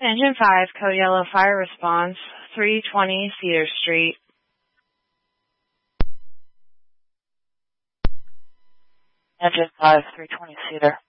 Engine 5, Code Yellow Fire Response, 320 Cedar Street. Engine 5, 320 Cedar.